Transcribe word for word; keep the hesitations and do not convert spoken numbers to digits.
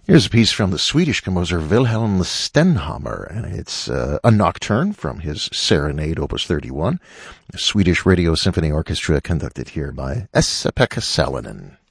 Here's a piece from the Swedish composer Wilhelm Stenhammar, and it's uh, a nocturne from his Serenade, Opus thirty-one, a Swedish Radio Symphony Orchestra conducted here by Esa-Pekka Salonen.